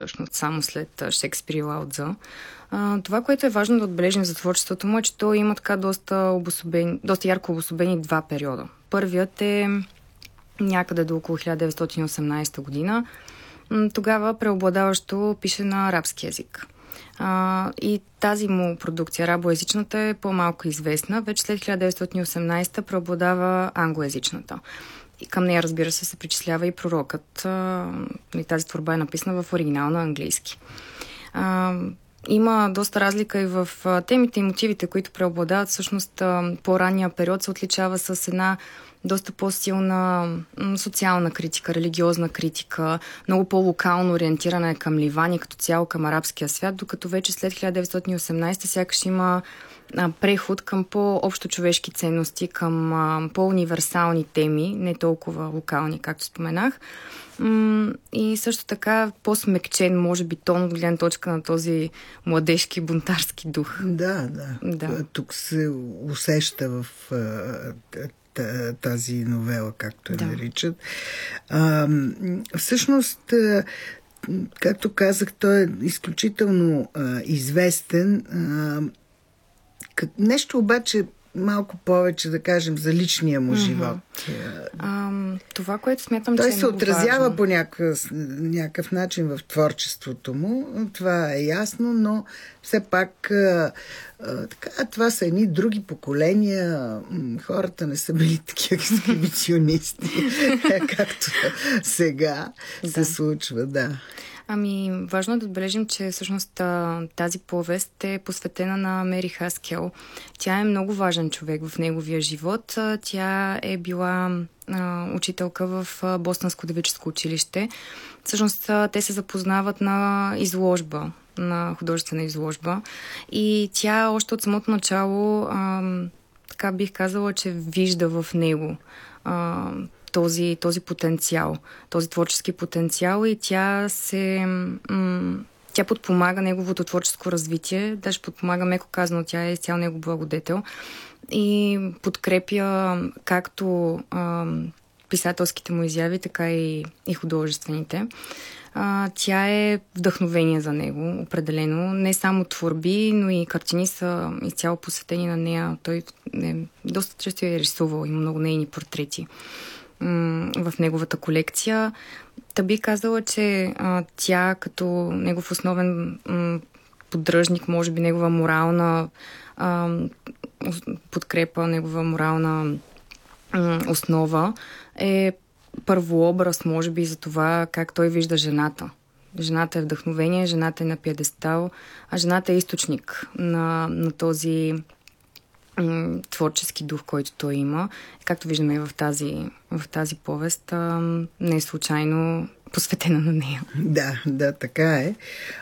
всъщност, само след Шекспир и Лао Цзъ. Това, което е важно да отбележим за творчеството му, е, че той има така доста ярко обособени два периода. Първият е някъде до около 1918 година. Тогава преобладаващо пише на арабски език. И тази му продукция, арабоезичната, е по-малко известна. Вече след 1918 преобладава англоезичната. И към нея, разбира се причислява и пророкът. Тази творба е написана в оригинал на английски. Има доста разлика и в темите и мотивите, които преобладават. Всъщност, по-ранния период се отличава с една доста по-силна социална критика, религиозна критика, много по-локално ориентирана е към Ливан и като цяло към арабския свят, докато вече след 1918 сякаш има преход към по-общо човешки ценности, към по-универсални теми, не толкова локални, както споменах. И също така по-смекчен, може би, тон от гледна точка на този младежки бунтарски дух. Да. Тук се усеща в тази новела, както я наричат. Всъщност, както казах, той е изключително известен. Нещо обаче малко повече, да кажем, за личния му живот. Това, което смятам, той че се отразява по някакъв начин в творчеството му. Това е ясно, но все пак това са едни други поколения. Хората не са били такива екскибиционисти, както сега се случва, да. Важно е да отбележим, че всъщност тази повест е посветена на Мери Хаскел. Тя е много важен човек в неговия живот. Тя е била учителка в Бостънско девическо училище. Всъщност те се запознават на изложба, на художествена изложба. И тя още от самото начало, така бих казала, че вижда в него този потенциал, този творчески потенциал, и тя подпомага неговото творческо развитие, даже подпомага, меко казано, тя е изцяло негов благодетел и подкрепя както писателските му изяви, така и художествените. Тя е вдъхновение за него, определено. Не само творби, но и картини са изцяло посветени на нея. Той доста често е рисувал, има много нейни портрети в неговата колекция. Та би казала, че тя като негов основен поддръжник, може би негова морална подкрепа, негова морална основа е първообраз, може би, за това как той вижда жената. Жената е вдъхновение, жената е на пиедестал, а жената е източник на този творчески дух, който той има. Както виждаме и в тази повест, не е случайно посветена на нея. Да, така е.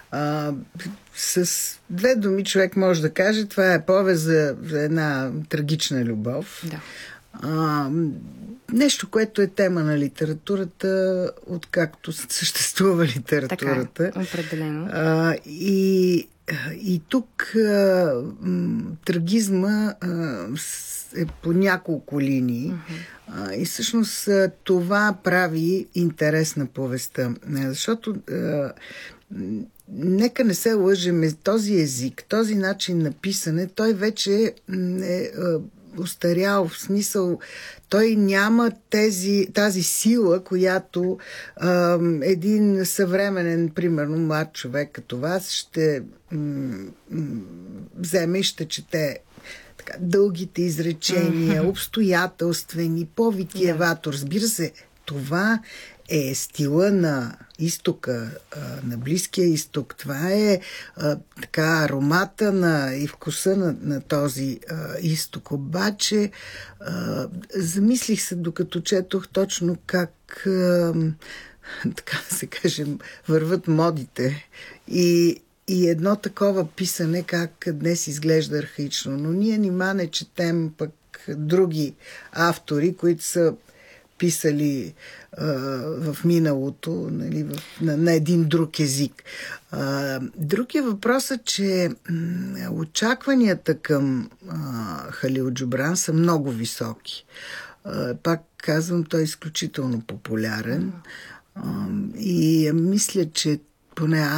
С две думи човек може да каже, това е повест за една трагична любов. Да. Нещо, което е тема на литературата, откакто съществува литературата. Така е, определено. И тук трагизма е по няколко линии. И всъщност това прави интерес на повестта. Защото нека не се лъжем, този език, този начин на писане, той вече е устарял, в смисъл, той няма тази сила, която един съвременен, примерно, млад човек като вас ще вземе и ще чете дългите изречения, обстоятелствени, по-витиевато. Разбира се, това е стила на изтока, на Близкия изток. Това е аромата и вкуса на този изток. Обаче замислих се, докато четох, точно как така да се кажем, върват модите и едно такова писане, как днес изглежда архаично. Но ние нима не четем пък други автори, които са писали в миналото, нали, на един друг език. Друг е въпросът, че очакванията към Халил Джубран са много високи. Пак казвам, той е изключително популярен и мисля, че поне